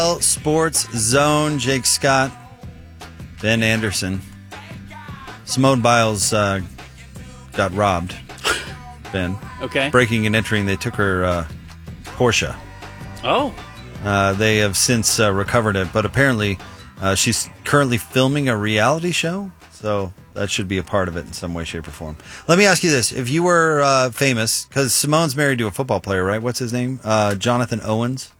Sports Zone, Jake Scott, Ben Anderson. Simone Biles got robbed, Ben. Okay. Breaking and entering, they took her Porsche. Oh. They have since recovered it, but apparently she's currently filming a reality show, so that should be a part of it in some way, shape, or form. Let me ask you this. If you were famous, because Simone's married to a football player, right? What's his name? Jonathan Owens.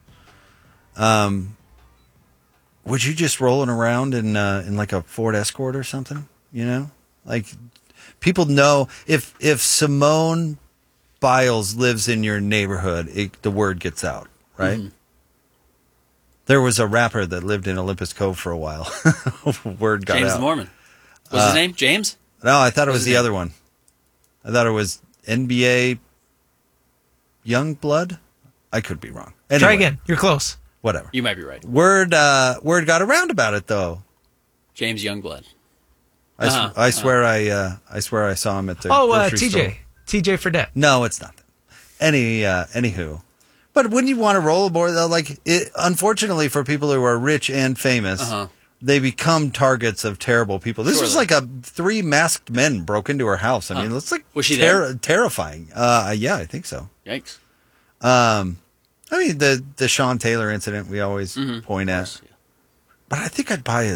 Would you just rolling around in like a Ford Escort or something? You know, like people know if Simone Biles lives in your neighborhood, the word gets out, right? Mm-hmm. There was a rapper that lived in Olympus Cove for a while. Word got out. James Mormon. What's his name? James? No, I thought it was the other one. I thought it was NBA Youngblood. I could be wrong. Anyway, try again. You're close. Whatever. You might be right. Word got around about it though. James Youngblood. I swear I saw him at the grocery store. TJ Fredette. No, it's not that. Anywho. But wouldn't you want to roll aboard though? Like, unfortunately for people who are rich and famous, they become targets of terrible people. This was like 3 masked men broke into her house. I mean, it's like was she there? Terrifying. Yeah, I think so. Yikes. I mean, the Sean Taylor incident we always point at. Yeah. But I think I'd buy a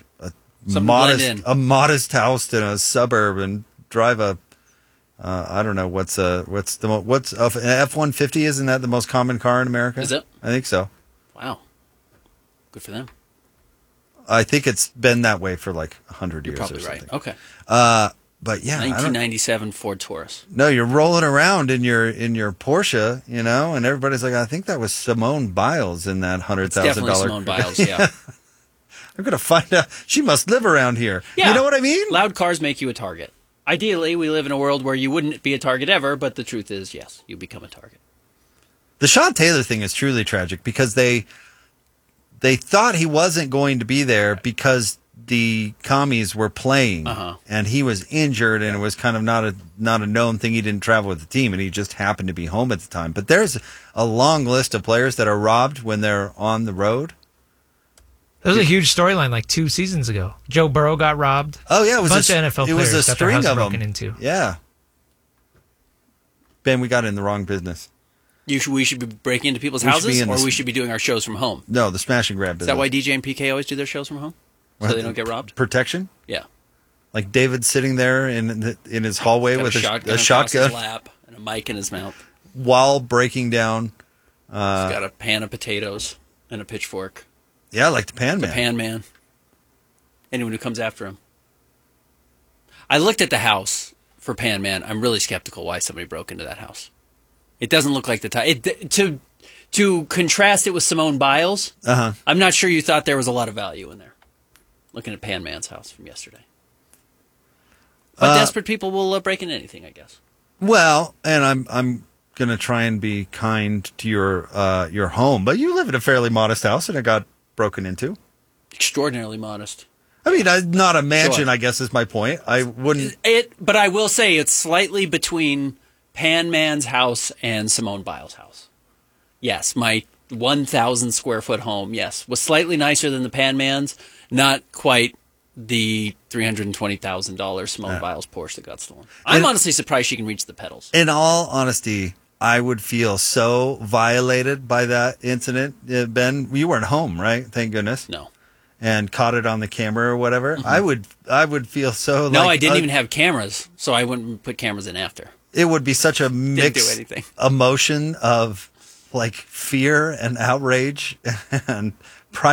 modest house in a suburb and drive a I don't know what's an F-150? Isn't that the most common car in America? Is it? I think so. Wow. Good for them. I think it's been that way for like 100 years. You're probably or something. Right. Okay. But yeah, 1997 Ford Taurus. No, you're rolling around in your Porsche, you know, and everybody's like, I think that was Simone Biles in that $100,000. Definitely Simone Biles. Yeah. I'm gonna find out. She must live around here. Yeah. You know what I mean? Loud cars make you a target. Ideally, we live in a world where you wouldn't be a target ever, but the truth is, yes, you become a target. The Sean Taylor thing is truly tragic because they thought he wasn't going to be there because the commies were playing and he was injured and it was kind of not a known thing. He didn't travel with the team and he just happened to be home at the time. But there's a long list of players that are robbed when they're on the road. There was a huge storyline like 2 seasons ago. Joe Burrow got robbed. Oh yeah, it was a bunch of NFL players got their house broken into. Yeah. Ben, we got in the wrong business. We should be breaking into people's houses, or we should be doing our shows from home? No, the smash and grab business. Is that why DJ and PK always do their shows from home? So they don't get robbed? Protection? Yeah. Like David sitting there in his hallway with a shotgun his lap and a mic in his mouth while breaking down. He's got a pan of potatoes and a pitchfork. Yeah, like the Pan Man. The Pan Man. Anyone who comes after him. I looked at the house for Pan Man. I'm really skeptical why somebody broke into that house. It doesn't look like the type. To contrast it with Simone Biles, I'm not sure you thought there was a lot of value in there. Looking at Pan Man's house from yesterday. But desperate people will break into anything, I guess. Well, and I'm going to try and be kind to your home, but you live in a fairly modest house and it got broken into. Extraordinarily modest. I mean, not a mansion, I guess is my point. I wouldn't... But I will say it's slightly between Pan Man's house and Simone Biles' house. Yes, my 1,000 square foot home, yes, was slightly nicer than the Pan Man's. Not quite the $320,000 Simone Biles Porsche that got stolen. I'm honestly surprised she can reach the pedals. In all honesty, I would feel so violated by that incident. Ben, you weren't home, right? Thank goodness. No. And caught it on the camera or whatever. Mm-hmm. I would feel so. No, I didn't even have cameras, so I wouldn't put cameras in after. It would be such a mixed emotion of like fear and outrage and